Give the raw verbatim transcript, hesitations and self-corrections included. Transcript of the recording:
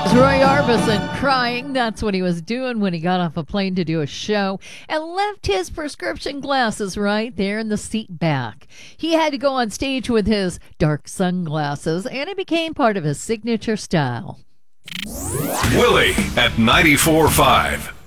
Roy Orbison crying. That's what he was doing when he got off a plane to do a show and left his prescription glasses right there in the seat back. He had to go on stage with his dark sunglasses, and it became part of his signature style. Willie at ninety-four point five.